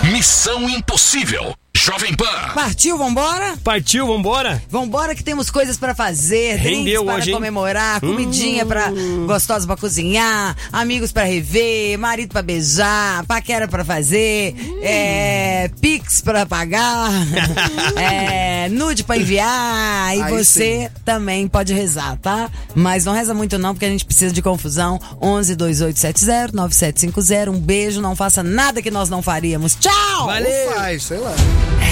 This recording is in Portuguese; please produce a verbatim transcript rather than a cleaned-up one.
Missão Impossível. Jovem Pan. Partiu, vambora? Partiu, vambora? Vambora que temos coisas pra fazer, drinks para hoje, comemorar, comidinha hum. pra, gostosa pra cozinhar, amigos pra rever, marido pra beijar, paquera pra fazer, hum. é, pix pra pagar, é, nude pra enviar, e Aí você sim. também pode rezar, tá? Mas não reza muito não, porque a gente precisa de confusão. Onze dois oito sete zero nove sete cinco zero. Um beijo, não faça nada que nós não faríamos. Tchau! Valeu! Faz, sei lá.